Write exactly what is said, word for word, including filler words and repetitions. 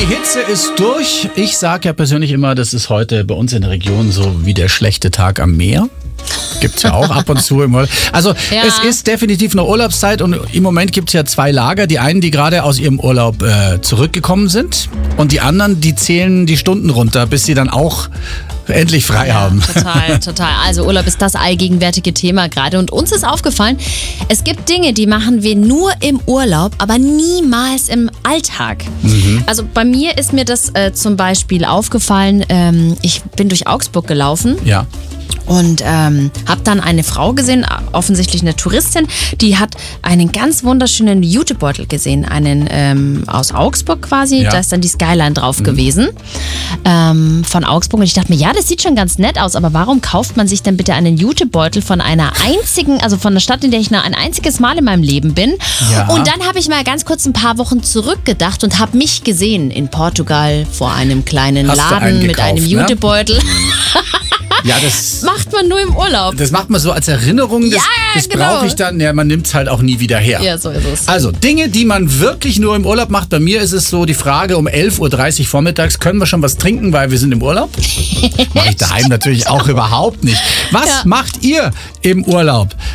Die Hitze ist durch. Ich sage ja persönlich immer, das ist heute bei uns in der Region so wie der schlechte Tag am Meer. Gibt's ja auch ab und zu im Urlaub. Also Ja. es ist definitiv eine Urlaubszeit und im Moment gibt's ja zwei Lager. Die einen, die gerade aus ihrem Urlaub äh, zurückgekommen sind und die anderen, die zählen die Stunden runter, bis sie dann auch endlich frei Ja, haben. total, total. Also Urlaub ist das allgegenwärtige Thema gerade. Und uns ist aufgefallen, es gibt Dinge, die machen wir nur im Urlaub, aber niemals im Alltag. Mhm. Also bei mir ist mir das äh, zum Beispiel aufgefallen, ähm, ich bin durch Augsburg gelaufen. Ja. Und ähm, habe dann eine Frau gesehen, offensichtlich eine Touristin, die hat einen ganz wunderschönen Jutebeutel gesehen, einen ähm, aus Augsburg quasi, Ja. da ist dann die Skyline drauf gewesen ähm, von Augsburg. Und ich dachte mir, ja, das sieht schon ganz nett aus, aber warum kauft man sich denn bitte einen Jutebeutel von einer einzigen, also von der Stadt, in der ich nur ein einziges Mal in meinem Leben bin? Ja. Und dann habe ich mal ganz kurz ein paar Wochen zurückgedacht und habe mich gesehen in Portugal vor einem kleinen Hast du Laden einen mit einem gekauft, ne? Jutebeutel. Ja, das... Macht man nur im Urlaub. Das macht man so als Erinnerung, das, Ja, das genau. brauche ich dann, ja, man nimmt es halt auch nie wieder her. Ja, so ist es. Also Dinge, die man wirklich nur im Urlaub macht. Bei mir ist es so die Frage um elf Uhr dreißig vormittags, können wir schon was trinken, weil wir sind im Urlaub? Mache ich daheim natürlich auch überhaupt nicht. Was Ja. macht ihr im Urlaub?